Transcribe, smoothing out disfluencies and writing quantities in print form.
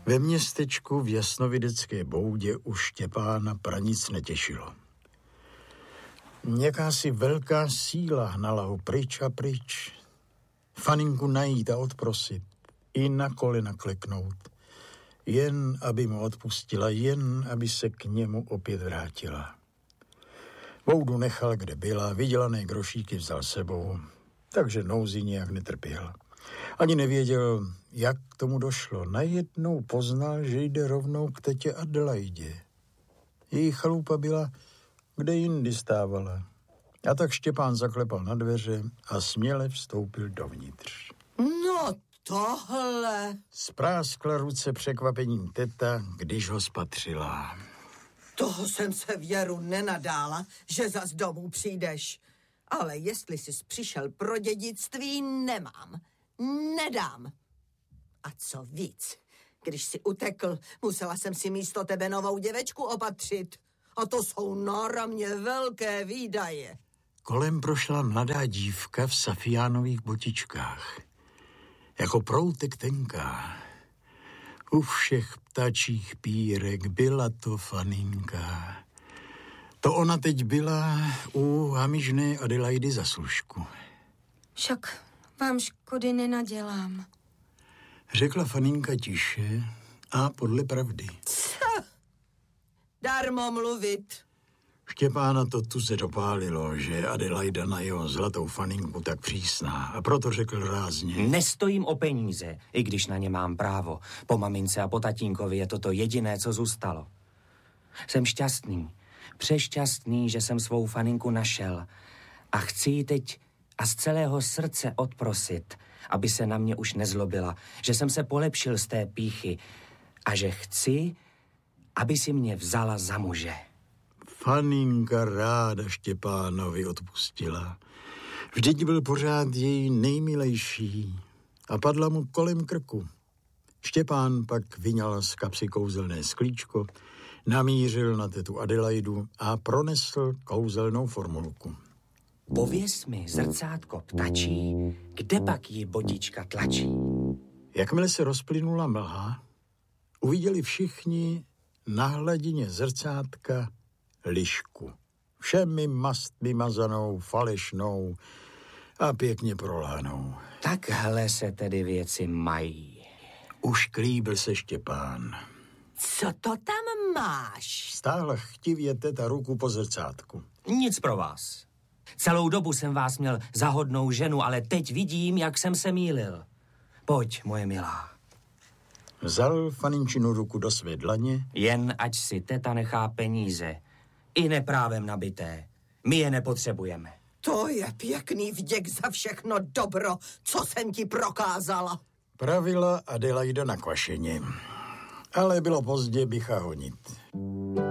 Ve městečku v jasnovidecké boudě už Štěpána pranic netěšilo. Jakási velká síla hnala ho pryč a pryč. Faninku najít a odprosit, i na kolena kleknout. Jen aby mu odpustila, jen aby se k němu opět vrátila. Boudu nechal, kde byla, vydělané grošíky vzal sebou, takže nouzi nějak netrpěl. Ani nevěděl, jak k tomu došlo. Najednou poznal, že jde rovnou k tetě Adelaidě. Její chalupa byla, kde jindy stávala. A tak Štěpán zaklepal na dveře a směle vstoupil dovnitř. No tohle. Spráskla ruce překvapením teta, když ho spatřila. Toho jsem se Věru nenadála, že zas domů přijdeš. Ale jestli jsi přišel pro dědictví, nemám. Nedám. A co víc, když jsi utekl, musela jsem si místo tebe novou děvečku opatřit. A to jsou náramně velké výdaje. Kolem prošla mladá dívka v safiánových botičkách. Jako proutek tenká. U všech ptačích pírek byla to Faninka. To ona teď byla u hamižné Adelaidy za služku. Však vám škody nenadělám, Řekla Faninka tiše a podle pravdy. Darmo mluvit. Štěpána to tu se dopálilo, že Adelaida na jeho zlatou Faninku tak přísná, a proto řekl rázně. Nestojím o peníze, i když na ně mám právo. Po mamince a po tatínkovi je to to jediné, co zůstalo. Jsem šťastný, přešťastný, že jsem svou Faninku našel a chci ji teď a z celého srdce odprosit, aby se na mě už nezlobila, že jsem se polepšil z té pýchy a že chci, aby si mě vzala za muže. Faninka ráda Štěpánovi odpustila. Vždyť byl pořád její nejmilejší a padla mu kolem krku. Štěpán pak vyňal z kapsy kouzelné sklíčko, namířil na tetu Adelaidu a pronesl kouzelnou formulku. Pověz mi, zrcátko ptačí, kde pak jí bodička tlačí? Jakmile se rozplynula mlha, uviděli všichni na hladině zrcátka lišku. Všemi mastmi mazanou, falešnou a pěkně prolánou. Takhle se tedy věci mají. Už klíbil se Štěpán. Co to tam máš? Stáhla chtivě teta ruku po zrcátku. Nic pro vás. Celou dobu jsem vás měl za hodnou ženu, ale teď vidím, jak jsem se mýlil. Pojď, moje milá. Vzal Faninčinu ruku do své dlaně. Jen ať si teta nechá peníze. I neprávem nabité. My je nepotřebujeme. To je pěkný vděk za všechno dobro, co jsem ti prokázala. Pravila Adelaida na kvašeně. Ale bylo pozdě bycha honit.